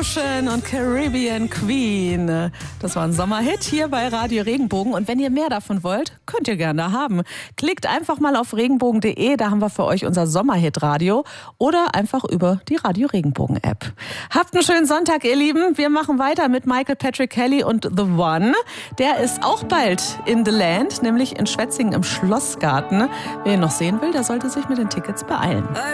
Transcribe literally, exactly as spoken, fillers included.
Ocean und Caribbean Queen. Das war ein Sommerhit hier bei Radio Regenbogen. Und wenn ihr mehr davon wollt, könnt ihr gerne haben. Klickt einfach mal auf regenbogen punkt de, da haben wir für euch unser Sommerhit-Radio. Oder einfach über die Radio Regenbogen-App. Habt einen schönen Sonntag, ihr Lieben. Wir machen weiter mit Michael Patrick Kelly und The One. Der ist auch bald in the Land, nämlich in Schwetzingen im Schlossgarten. Wer ihn noch sehen will, der sollte sich mit den Tickets beeilen.